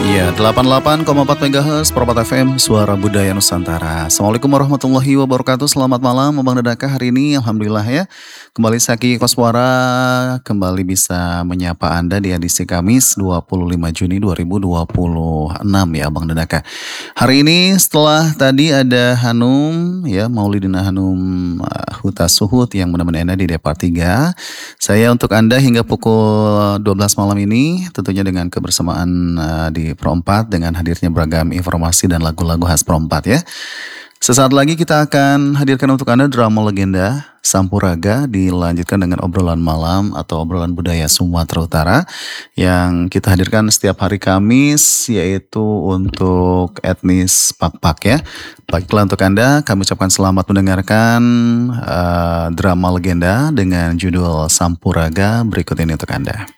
Iya, 88,4 MHz Perpat FM, Suara Budaya Nusantara. Assalamualaikum warahmatullahi wabarakatuh. Selamat malam, Abang Dadaka. Hari ini alhamdulillah ya, kembali Saki Koswara kembali bisa menyapa Anda di edisi Kamis 25 Juni 2026 ya, Abang Dadaka. Hari ini setelah tadi ada Hanum ya, Maulidina Hanum Huta Suhut yang menemani Anda di Depar 3. Saya untuk Anda hingga pukul 12 malam ini tentunya dengan kebersamaan di Pro 4 dengan hadirnya beragam informasi dan lagu-lagu khas Pro 4 ya. Sesaat lagi kita akan hadirkan untuk Anda drama legenda Sampuraga, dilanjutkan dengan obrolan malam atau obrolan budaya Sumatera Utara yang kita hadirkan setiap hari Kamis, yaitu untuk etnis Pak-Pak ya. Baiklah, untuk Anda kami ucapkan selamat mendengarkan drama legenda dengan judul Sampuraga berikut ini untuk Anda.